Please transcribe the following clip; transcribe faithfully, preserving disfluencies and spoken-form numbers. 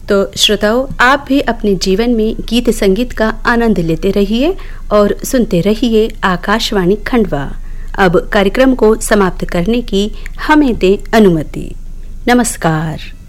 तो श्रोताओं, आप भी अपने जीवन में गीत संगीत का आनंद लेते रहिए और सुनते रहिए आकाशवाणी खंडवा। अब कार्यक्रम को समाप्त करने की हमें दें अनुमति। नमस्कार।